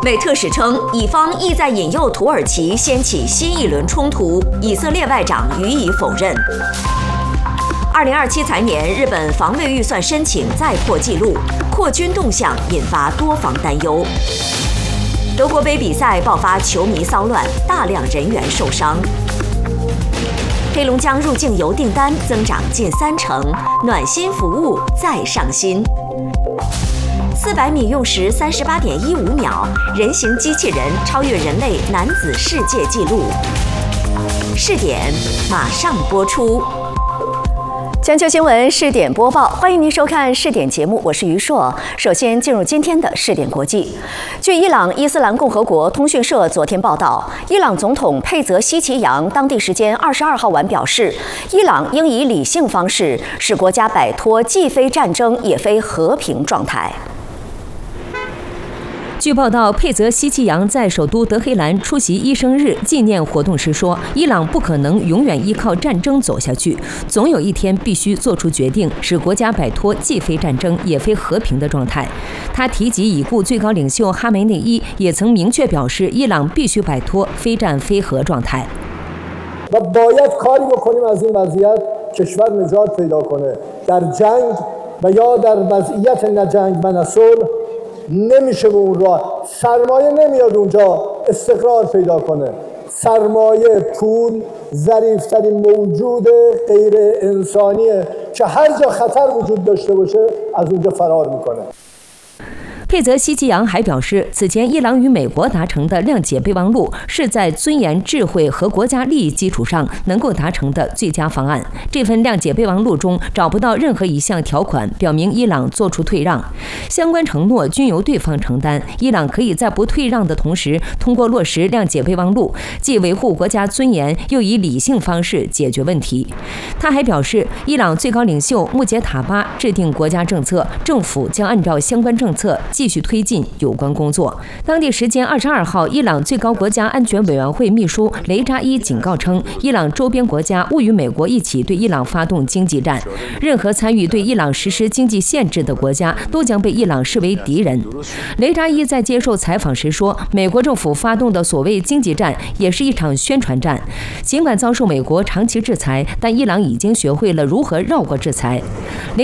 美特使称，以方意在引诱土耳其掀起新一轮冲突，以色列外长予以否认。2027财年，日本防卫预算申请再破纪录，扩军动向引发多方担忧。德国杯比赛爆发球迷骚乱，大量人员受伤。黑龙江入境游订单增长近30%，暖心服务再上新。400米用时38.15秒，人形机器人超越人类男子世界纪录。试点马上播出。全球新闻试点播报，欢迎您收看试点节目，我是于硕。首先进入今天的试点国际。据伊朗伊斯兰共和国通讯社昨天报道，伊朗总统佩泽希奇扬当地时间22号晚表示，伊朗应以理性方式使国家摆脱既非战争也非和平状态。 据报道，佩泽希奇扬在首都德黑兰出席医生日纪念活动时说：“伊朗不可能永远依靠战争走下去，总有一天必须做出决定，使国家摆脱既非战争也非和平的状态。”他提及已故最高领袖哈梅内伊也曾明确表示，伊朗必须摆脱非战非和状态。 نمیشه به اون راه سرمایه نمیاد اونجا استقرار پیدا کنه سرمایه پول ظریف‌ترین موجود غیر انسانیه که هر جا خطر وجود داشته باشه از اونجا فرار میکنه。 佩泽希奇扬还表示，此前伊朗与美国达成的谅解备忘录是在尊严、智慧和国家利益基础上能够达成的最佳方案。这份谅解备忘录中找不到任何一项条款表明伊朗做出退让，相关承诺均由对方承担。伊朗可以在不退让的同时，通过落实谅解备忘录，既维护国家尊严，又以理性方式解决问题。他还表示，伊朗最高领袖穆杰塔巴制定国家政策，政府将按照相关政策继续推进有关工作。当地时间22号，伊朗最高国家安全委员会秘书雷扎伊警告称，伊朗周边国家勿与美国一起对伊朗发动经济战，任何参与对伊朗实施经济限制的国家都将被伊朗视为敌人。雷扎伊在接受采访时说，美国政府发动的所谓经济战也是一场宣传战，尽管遭受美国长期制裁，但伊朗已经学会了如何绕过制裁。